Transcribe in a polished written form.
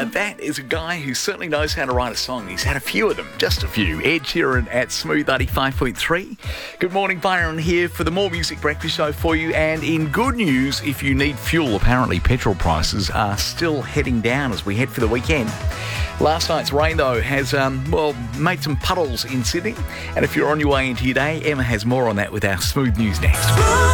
Now, that is a guy who certainly knows how to write a song. He's had a few of them, just a few. Ed Sheeran at Smooth 85.3. Good morning, Byron here for the More Music Breakfast Show for you. And in good news, if you need fuel, apparently petrol prices are still heading down as we head for the weekend. Last night's rain, though, has, made some puddles in Sydney. And if you're on your way into your day, Emma has more on that with our Smooth News next.